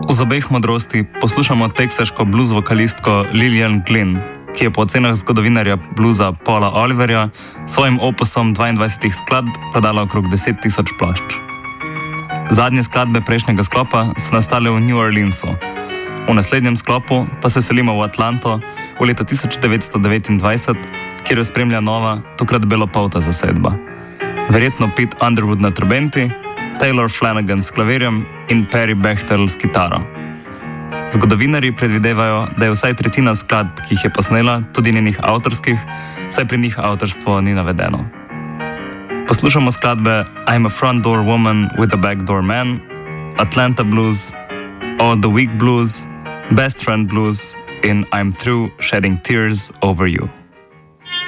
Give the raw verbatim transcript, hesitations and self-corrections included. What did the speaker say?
Z obeh modrosti poslušamo teksaško blues vokalistko Lillian Glynn, ki je po ocenah zgodovinarja bluza Paula Oliverja svojim opusom dvaindvajsetih skladb prodala okrog deset tisoč plošč. Zadnje skladbe prejšnjega sklopa so nastale v New Orleansu. V naslednjem sklopu pa se selimo v Atlanto v leta tisoč devetsto devetindvajset, kjer jo spremlja nova, tokrat belopolta zasedba. Verjetno Pete Underwood na trobenti, Taylor Flanagan s klavirjem in Perry Bechtel s kitaro. Zgodovinarji predvidevajo, da je vsaj tretjina skladb, ki jih je posnela, tudi njenih avtorskih, saj pri njih avtorstvo ni navedeno. Poslušamo skladbe I'm a Front Door Woman with a Backdoor Man, Atlanta Blues, All the Week Blues, Best Friend Blues in I'm Through Shedding Tears Over You.